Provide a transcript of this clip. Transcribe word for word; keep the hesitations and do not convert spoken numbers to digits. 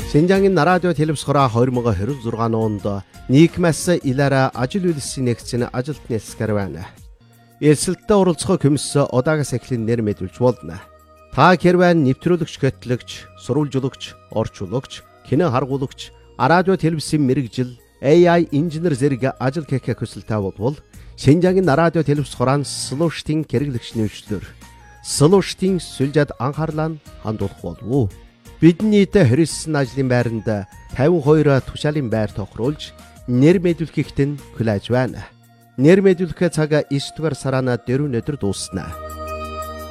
Шинжаангийн радио телевизхороо хоёр мың двадцать шесть онд нийгмээс илаараа ажил үйлсийн нэгцэн ажилт нийслэхэр байна. Эрсэлттэй оролцохоо комисс удаагаас эхлэн нэр мэдүүлж болно. Та хэрвээ нэвтрүүлэгч, хөтлөгч, сурвалжуулагч, орчуулагч, кино харгуулагч, радио телевизийн мэрэгжил, A I инженер зэрэг ажил хийх хүсэлтэй бол Шинжаангийн радио телевизхороо слуштын хэрэглэгч нэвшлэр слуштын сүлжээд анхаарлаа хандуулах болов. Бидний хэрэгсэн ажлын байранд пятьдесят two тушаалын байр тохируулж нэр мэдүүлэхэд хүлээж байна. Нэр мэдүүлэх цаг девять дугаар сараа дөрөв өдөр дуусна.